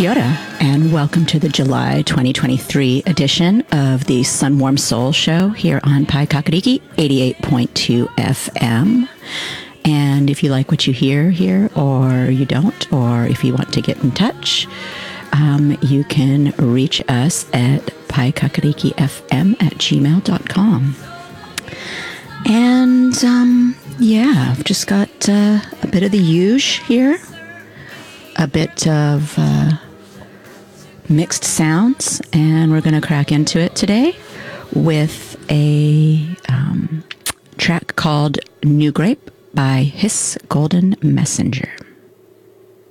Kia ora, and welcome to the July 2023 edition of the Sunwarm Soul Show here on Pai Kakariki 88.2 FM. And if you like what you hear here, or you don't, or if you want to get in touch, you can reach us at paikakarikifm@gmail.com. And I've just got a bit of the huge here, a bit of mixed sounds, and we're going to crack into it today with a track called New Grape by Hiss Golden Messenger.